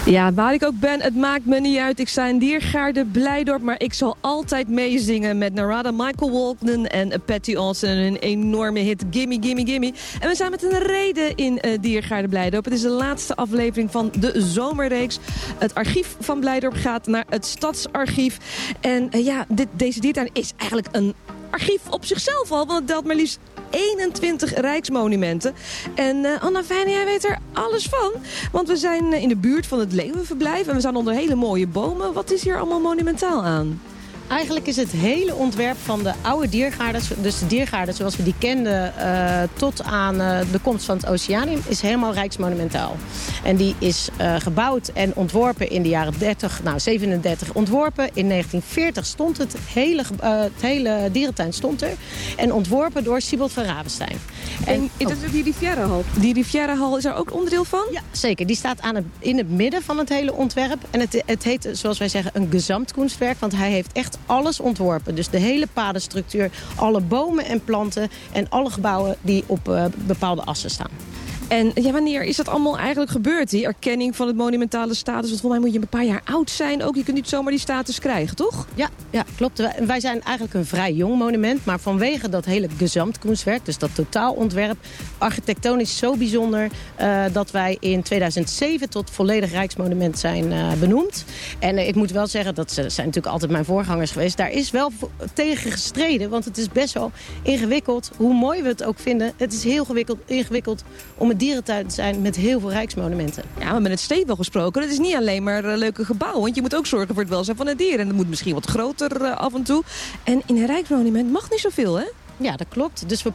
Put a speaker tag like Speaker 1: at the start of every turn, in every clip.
Speaker 1: Ja, waar ik ook ben, het maakt me niet uit. Ik sta in Diergaarde, Blijdorp, maar ik zal altijd meezingen met Narada Michael Walkden en Patty Austin en een enorme hit Gimme, Gimme, Gimme. En we zijn met een reden in Diergaarde, Blijdorp. Het is de laatste aflevering van de zomerreeks. Het archief van Blijdorp gaat naar het Stadsarchief. En deze diertuin is eigenlijk een archief op zichzelf al, want het telt maar liefst 21 rijksmonumenten. En Anna Fijne, jij weet er alles van. Want we zijn in de buurt van het Leeuwenverblijf en we staan onder hele mooie bomen. Wat is hier allemaal monumentaal aan?
Speaker 2: Eigenlijk is het hele ontwerp van de oude diergaarden, dus de diergaarden zoals we die kenden tot aan de komst van het Oceanium, is helemaal rijksmonumentaal. En die is gebouwd en ontworpen in de jaren 37 ontworpen. In 1940 stond het hele dierentuin stond er. En ontworpen door Siebold van Ravenstein.
Speaker 1: En dat is die Rivierahal. Die Rivierahal is er ook onderdeel van?
Speaker 2: Ja, zeker. Die staat in het midden van het hele ontwerp. En het heet, zoals wij zeggen, een gezamtkunstwerk. Want hij heeft echt alles ontworpen. Dus de hele padenstructuur, alle bomen en planten en alle gebouwen die op bepaalde assen staan.
Speaker 1: En wanneer is dat allemaal eigenlijk gebeurd, die erkenning van het monumentale status? Want volgens mij moet je een paar jaar oud zijn ook. Je kunt niet zomaar die status krijgen, toch?
Speaker 2: Ja, klopt. Wij zijn eigenlijk een vrij jong monument. Maar vanwege dat hele gezamtkunstwerk, dus dat totaalontwerp, architectonisch zo bijzonder dat wij in 2007 tot volledig rijksmonument zijn benoemd. En ik moet wel zeggen, dat zijn natuurlijk altijd mijn voorgangers geweest. Daar is wel tegen gestreden, want het is best wel ingewikkeld. Hoe mooi we het ook vinden, het is heel ingewikkeld om een dierentuin te zijn met heel veel rijksmonumenten.
Speaker 1: Ja, we hebben het steeds wel gesproken. Het is niet alleen maar leuke gebouwen, want je moet ook zorgen voor het welzijn van het dier. En dat moet misschien wat groter af en toe. En in een rijksmonument mag niet zoveel, hè?
Speaker 2: Ja, dat klopt. Dus we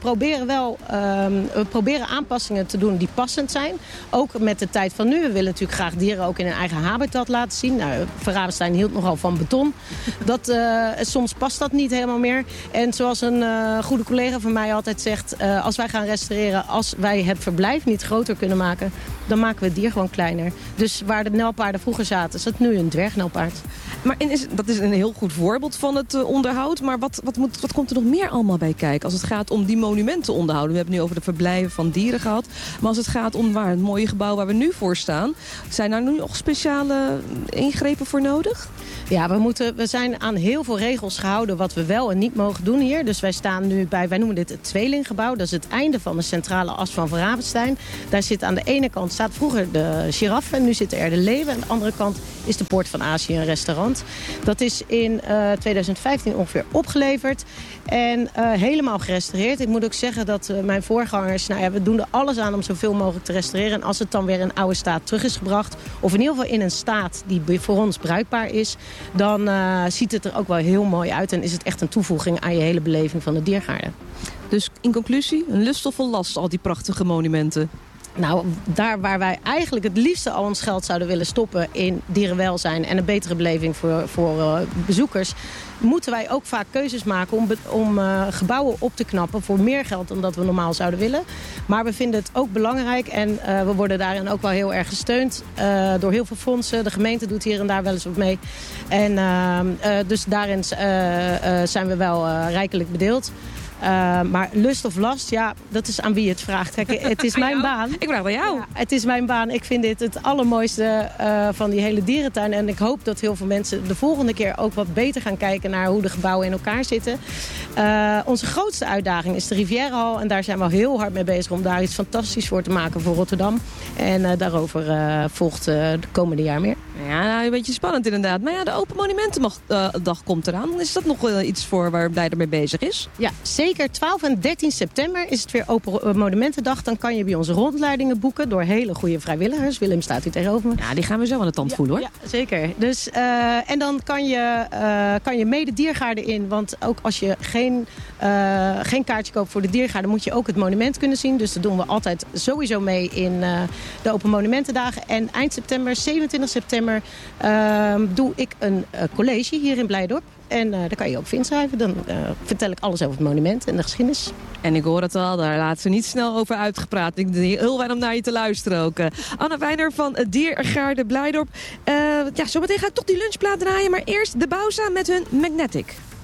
Speaker 2: proberen aanpassingen te doen die passend zijn. Ook met de tijd van nu. We willen natuurlijk graag dieren ook in hun eigen habitat laten zien. Nou, Van Ravenstein hield nogal van beton. Soms past dat niet helemaal meer. En zoals een goede collega van mij altijd zegt, als wij gaan restaureren, als wij het verblijf niet groter kunnen maken, dan maken we het dier gewoon kleiner. Dus waar de nijlpaarden vroeger zaten, is dat nu een dwergnijlpaard.
Speaker 1: Maar dat is een heel goed voorbeeld van het onderhoud. Maar wat komt er nog meer allemaal bij kijken als het gaat om die monumenten onderhouden? We hebben het nu over de verblijven van dieren gehad. Maar als het gaat om het mooie gebouw waar we nu voor staan, zijn daar nu nog speciale ingrepen voor nodig?
Speaker 2: Ja, we zijn aan heel veel regels gehouden wat we wel en niet mogen doen hier. Dus wij staan nu bij, wij noemen dit het tweelinggebouw. Dat is het einde van de centrale as van Ravenstein. Daar zit aan de ene kant staat vroeger de giraffe en nu zitten er de leeuwen. Aan de andere kant is de Poort van Azië een restaurant. Dat is in 2015 ongeveer opgeleverd en helemaal gerestaureerd. Ik moet ook zeggen dat mijn voorgangers, we doen er alles aan om zoveel mogelijk te restaureren. En als het dan weer in oude staat terug is gebracht, of in ieder geval in een staat die voor ons bruikbaar is, dan ziet het er ook wel heel mooi uit en is het echt een toevoeging aan je hele beleving van de diergaarden.
Speaker 1: Dus in conclusie, een lust of een last, al die prachtige monumenten?
Speaker 2: Nou, daar waar wij eigenlijk het liefste al ons geld zouden willen stoppen in dierenwelzijn en een betere beleving voor bezoekers, moeten wij ook vaak keuzes maken om gebouwen op te knappen voor meer geld dan dat we normaal zouden willen. Maar we vinden het ook belangrijk en we worden daarin ook wel heel erg gesteund door heel veel fondsen. De gemeente doet hier en daar wel eens wat mee. En dus daarin zijn we wel rijkelijk bedeeld. Maar lust of last, ja, dat is aan wie het vraagt. Kijk, het is mijn baan.
Speaker 1: Ik vraag bij jou.
Speaker 2: Ja, het is mijn baan. Ik vind dit het allermooiste van die hele dierentuin. En ik hoop dat heel veel mensen de volgende keer ook wat beter gaan kijken naar hoe de gebouwen in elkaar zitten. Onze grootste uitdaging is de Rivierahal. En daar zijn we al heel hard mee bezig om daar iets fantastisch voor te maken voor Rotterdam. En daarover volgt de komende jaar meer.
Speaker 1: Ja, een beetje spannend inderdaad. Maar ja, de Open Monumentendag komt eraan. Is dat nog iets voor waar Blijdorp mee bezig is?
Speaker 2: Ja, zeker. 12 en 13 september is het weer Open Monumentendag. Dan kan je bij onze rondleidingen boeken door hele goede vrijwilligers. Willem staat hier tegenover me.
Speaker 1: Ja, die gaan we zo aan de tand voelen, hoor.
Speaker 2: Ja, zeker. Dus, en dan kan je mee de diergaarden in. Want ook als je geen kaartje koopt voor de diergaarden, moet je ook het monument kunnen zien. Dus dat doen we altijd sowieso mee in de Open Monumentendagen. En eind september, 27 september, doe ik een college hier in Blijdorp. En daar kan je ook voor inschrijven. Dan vertel ik alles over het monument en de geschiedenis.
Speaker 1: En ik hoor het al, daar laat ze niet snel over uitgepraat. Ik ben heel fijn om naar je te luisteren ook. Anna Wijner van Diergaarde Blijdorp. Zometeen ga ik toch die lunchplaat draaien. Maar eerst de Bauza met hun Magnetic.